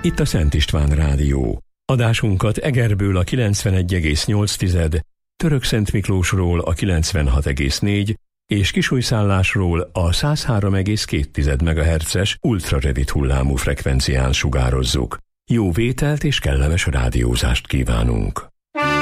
Itt a Szent István Rádió. Adásunkat Egerből a 91,8, Törökszentmiklósról a 96,4 és Kisújszállásról a 103,2 MHz-es ultrarövid hullámú frekvencián sugározzuk. Jó vételt és kellemes rádiózást kívánunk!